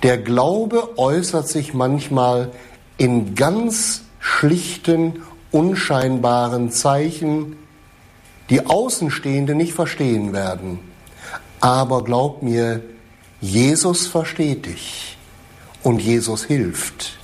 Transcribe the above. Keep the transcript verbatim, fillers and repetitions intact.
Der Glaube äußert sich manchmal in ganz schlichten, unscheinbaren Zeichen, die Außenstehende nicht verstehen werden. Aber glaub mir, Jesus versteht dich und Jesus hilft.